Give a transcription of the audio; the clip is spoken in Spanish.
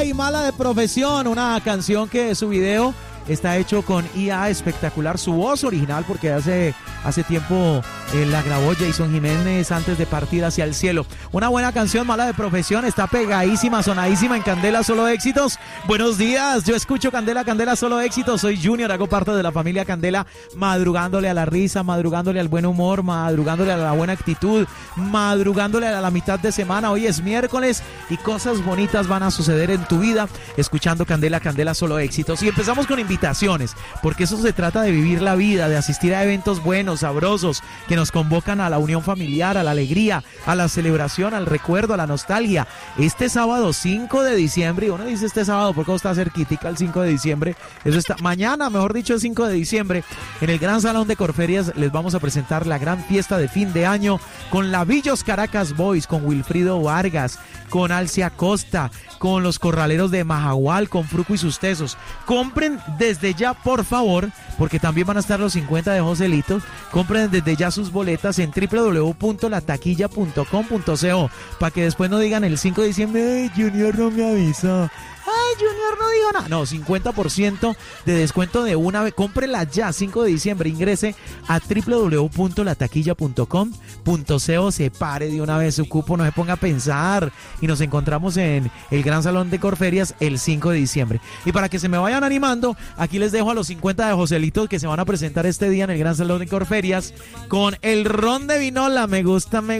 Ay, mala de profesión, una canción que su video está hecho con IA espectacular, su voz original porque hace tiempo la grabó Jason Jiménez antes de partir hacia el cielo. Una buena canción, mala de profesión, está pegadísima, sonadísima en Candela Solo Éxitos. Buenos días, yo escucho Candela, Candela Solo Éxitos, soy Junior, hago parte de la familia Candela, madrugándole a la risa, madrugándole al buen humor, madrugándole a la buena actitud, madrugándole a la mitad de semana. Hoy es miércoles y cosas bonitas van a suceder en tu vida escuchando Candela, Candela Solo Éxitos. Y empezamos con invitaciones, porque eso se trata de vivir la vida, de asistir a eventos buenos, sabrosos, que nos convocan a la unión familiar, a la alegría, a la celebración, al recuerdo, a la nostalgia. Este sábado 5 de diciembre, y uno dice este sábado porque está cerquitica el 5 de diciembre, eso está, mañana mejor dicho el 5 de diciembre, en el Gran Salón de Corferias les vamos a presentar la gran fiesta de fin de año con la Villos Caracas Boys, con Wilfrido Vargas, con Alcia Costa, con los Corraleros de Majagual, con Fruco y sus Tesos. Compren desde ya, por favor, porque también van a estar los 50 de Joselito. Compren desde ya sus boletas en www.lataquilla.com.co para que después no digan el 5 de diciembre, Junior no me avisó. Ay, Junior no dijo nada. No, 50% de descuento de una vez. Cómprela ya, 5 de diciembre. Ingrese a www.lataquilla.com.co. Separe de una vez su cupo, no se ponga a pensar. Y nos encontramos en el Gran Salón de Corferias el 5 de diciembre. Y para que se me vayan animando, aquí les dejo a los 50 de Joselito que se van a presentar este día en el Gran Salón de Corferias con el ron de Vinola. Me gusta